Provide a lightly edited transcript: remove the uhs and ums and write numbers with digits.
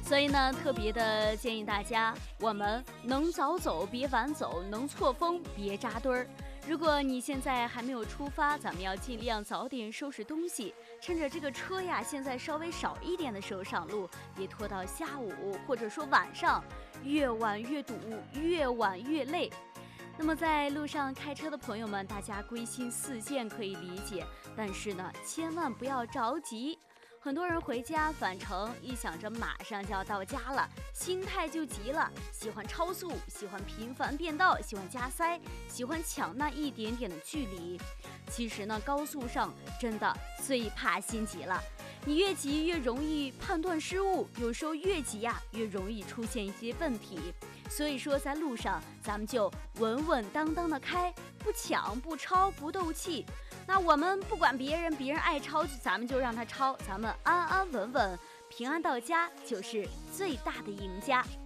所以呢，特别的建议大家，我们能早走别晚走，能错峰别扎堆儿。如果你现在还没有出发，咱们要尽量早点收拾东西，趁着这个车呀现在稍微少一点的时候上路，别拖到下午或者说晚上，越晚越堵，越晚越累。那么在路上开车的朋友们，大家归心似箭可以理解，但是呢，千万不要着急。很多人回家返程，一想着马上就要到家了，心态就急了，喜欢超速，喜欢频繁变道，喜欢加塞，喜欢抢那一点点的距离。其实呢，高速上真的最怕心急了，你越急越容易判断失误，有时候越急呀，越容易出现一些问题。所以说，在路上咱们就稳稳当当的开，不抢不超不斗气。那我们不管别人爱超，咱们就让他超，咱们安安稳稳平安到家就是最大的赢家。